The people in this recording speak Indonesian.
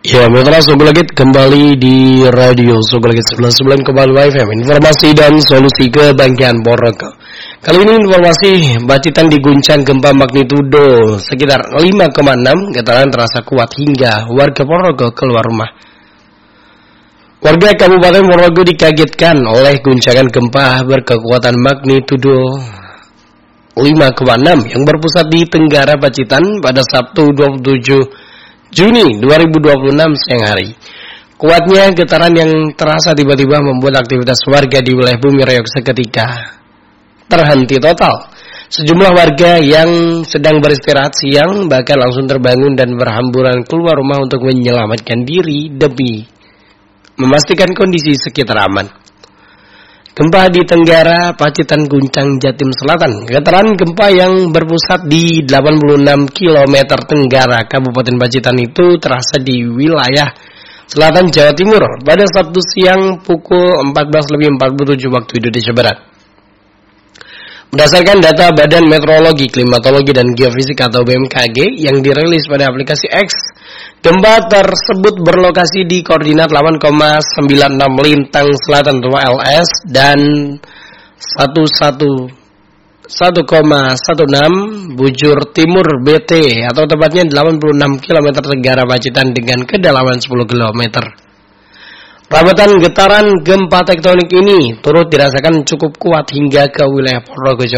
Ya, Mitra Sogolagit kembali di Radio Sogolagit 99 kembali FM. Informasi dan solusi kebangkitan Purworejo. Kali ini informasi Pacitan diguncang gempa magnitudo sekitar 5,6, getaran terasa kuat hingga warga Purworejo keluar rumah. Warga Kabupaten Purworejo dikagetkan oleh guncangan gempa berkekuatan magnitudo 5,6 yang berpusat di Tenggara Pacitan pada Sabtu 27 Juni 2026 siang hari. Kuatnya getaran yang terasa tiba-tiba membuat aktivitas warga di wilayah Bumi Reyok seketika terhenti total. Sejumlah warga yang sedang beristirahat siang bahkan langsung terbangun dan berhamburan keluar rumah untuk menyelamatkan diri demi memastikan kondisi sekitar aman. Gempa di Tenggara Pacitan guncang Jatim Selatan. Getaran gempa yang berpusat di 86 km tenggara Kabupaten Pacitan itu terasa di wilayah selatan Jawa Timur pada Sabtu siang pukul 14.47 waktu Indonesia Barat. Berdasarkan data Badan Meteorologi, Klimatologi dan Geofisika atau BMKG yang dirilis pada aplikasi X, gempa tersebut berlokasi di koordinat 8,96 lintang selatan atau LS dan 1,16 bujur timur BT atau tepatnya 86 km tenggara Pacitan dengan kedalaman 10 km. Rabatan getaran gempa tektonik ini turut dirasakan cukup kuat hingga ke wilayah Purworejo.